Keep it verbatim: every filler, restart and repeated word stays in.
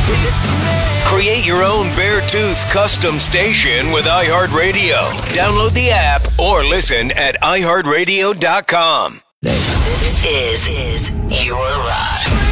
Create your own Beartooth custom station with iHeartRadio. Download the app or listen at i heart radio dot com. This is, is your ride.